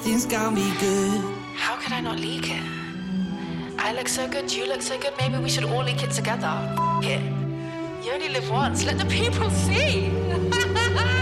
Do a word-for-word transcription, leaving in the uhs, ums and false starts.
everything's gonna be good. How could I not leak it? I look so good, you look so good, maybe we should all leak it together. F- it. You only live once, let the people see.